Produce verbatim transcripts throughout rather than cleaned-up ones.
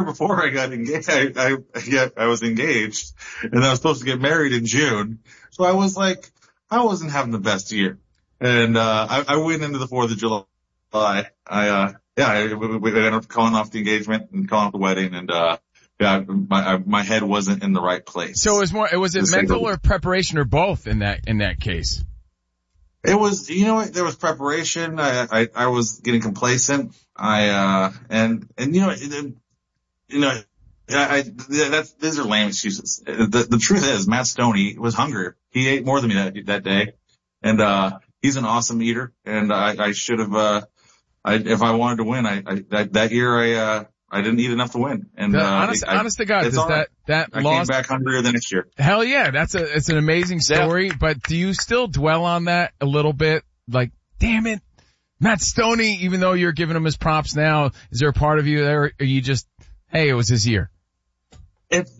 before I got engaged, I, I, yeah, I was engaged and I was supposed to get married in June. So I was like, I wasn't having the best year. And, uh, I, I went into the fourth of July. I, uh, yeah, I, we, we ended up calling off the engagement and calling off the wedding. And, uh, yeah, my, my head wasn't in the right place. So it was more, was it mental or preparation or both in that, in that case? It was, you know what, there was preparation. I, I, I was getting complacent. I, uh, and, and, you know, it, you know, I, I, that's, these are lame excuses. The, the truth is, Matt Stoney was hungry. He ate more than me that, that day. And, uh, he's an awesome eater. And I, I should have, uh, I, if I wanted to win, I, I, that, that year I, uh, I didn't eat enough to win. And, the, uh, honest, I, honest to God, does right. that, that I lost. came back hungrier the next year. Hell yeah. That's a, it's an amazing story, yeah. But do you still dwell on that a little bit? Like, damn it, Matt Stoney, even though you're giving him his props now, is there a part of you there, or are you just, hey, it was his year? It's,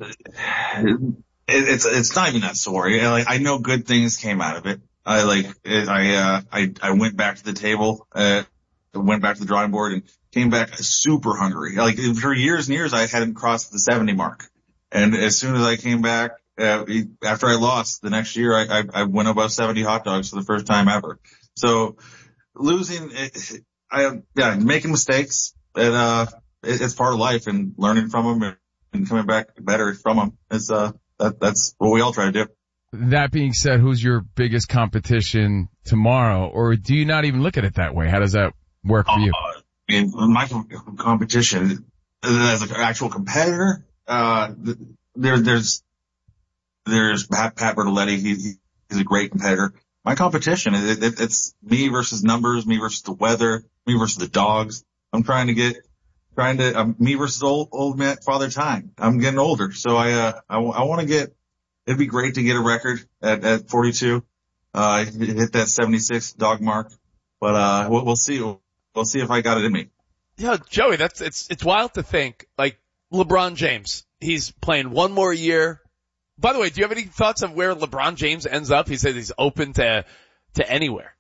it's, it's not even that story. Like, I know good things came out of it. I like, I, uh, I, I went back to the table, uh, went back to the drawing board and came back super hungry. Like for years and years, I hadn't crossed the seventy mark. And as soon as I came back, uh, after I lost the next year, I, I, I went above seventy hot dogs for the first time ever. So losing, I, yeah, making mistakes, and, uh, it, it's part of life, and learning from them and, and coming back better from them is, uh, that, that's what we all try to do. That being said, who's your biggest competition tomorrow? Or do you not even look at it that way? How does that work for you? Uh, I mean, my competition as an actual competitor, uh, there, there's, there's Pat, Pat Bertoletti. He, he's a great competitor. My competition, it, it, it's me versus numbers, me versus the weather, me versus the dogs. I'm trying to get, trying to, um, me versus old, old man, father time. I'm getting older. So I, uh, I, I want to get, it'd be great to get a record at, at forty-two, uh, hit that seventy-six dog mark, but, uh, we'll, we'll see. We'll, we'll see if I got it in me. Yeah, Joey, that's, it's, it's wild to think, like, LeBron James, he's playing one more year. By the way, do you have any thoughts of where LeBron James ends up? He says he's open to, to anywhere.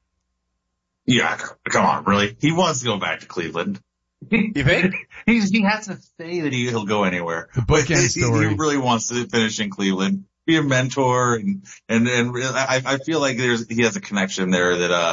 Yeah, come on, really? He wants to go back to Cleveland. You think? He's, he has to say that he, he'll go anywhere. The bookend story. He, he really wants to finish in Cleveland, be a mentor, and, and, and I, I feel like there's, he has a connection there that, uh,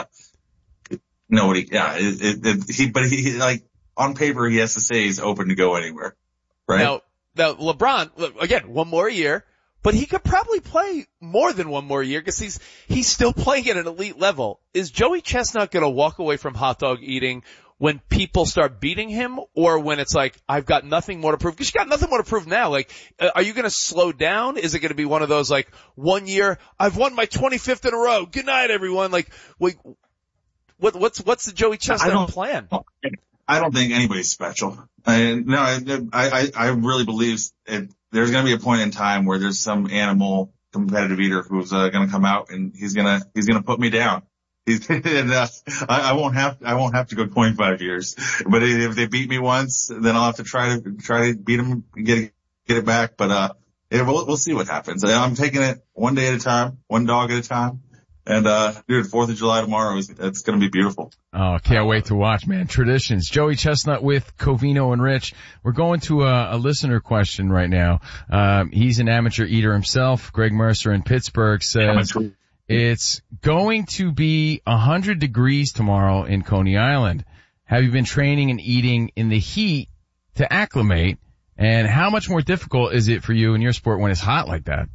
nobody, yeah, it, it, it, he, but he, like, on paper, he has to say he's open to go anywhere, right? Now, now LeBron, again, one more year, but he could probably play more than one more year because he's, he's still playing at an elite level. Is Joey Chestnut going to walk away from hot dog eating when people start beating him, or when it's like, I've got nothing more to prove? Because you got nothing more to prove now. Like, uh, are you going to slow down? Is it going to be one of those, like, one year, I've won my twenty-fifth in a row. Good night, everyone. Like, wait, what, what's, what's the Joey Chestnut plan? I don't think anybody's special. I, no, I, I, I really believe it, there's going to be a point in time where there's some animal competitive eater who's uh, going to come out and he's going to, he's going to put me down. He's, and, uh, I, I won't have, I won't have to go twenty-five years, but if they beat me once, then I'll have to try to, try to beat them and get, get it back. But, uh, it, we'll, we'll see what happens. I'm taking it one day at a time, one dog at a time. And, uh, dude, fourth of July tomorrow is, it's gonna be beautiful. Oh, can't wait to watch, man. Traditions. Joey Chestnut with Covino and Rich. We're going to a, a listener question right now. Um, he's an amateur eater himself. Greg Mercer in Pittsburgh says it's going to be a hundred degrees tomorrow in Coney Island. Have you been training and eating in the heat to acclimate? And how much more difficult is it for you in your sport when it's hot like that?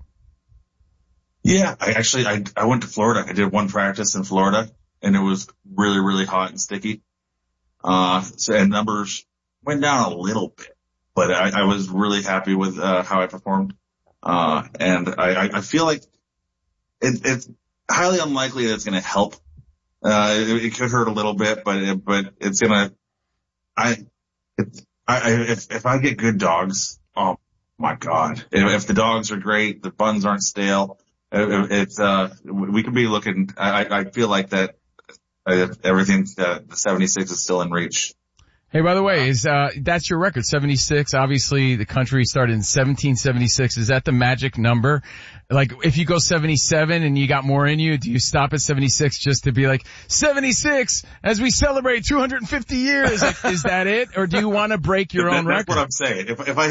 Yeah, I actually, I, I went to Florida. I did one practice in Florida and it was really, really hot and sticky. Uh, so, and numbers went down a little bit, but I, I was really happy with, uh, how I performed. Uh, and I, I feel like it, it's highly unlikely that it's going to help. Uh, it, it could hurt a little bit, but, it, but it's going to, I, it, I, if, if I get good dogs, oh my God, if, if the dogs are great, the buns aren't stale, it's, uh, we could be looking, I, I feel like that, uh, everything, uh, the seventy-six is still in reach. Hey, by the way, is, uh, that's your record, seventy-six. Obviously the country started in seventeen seventy-six. Is that the magic number? Like, if you go seventy-seven and you got more in you, do you stop at seventy-six just to be like, seventy-six as we celebrate two hundred fifty years? Like, is that it? Or do you want to break your own That's record? That's what I'm saying. If, if I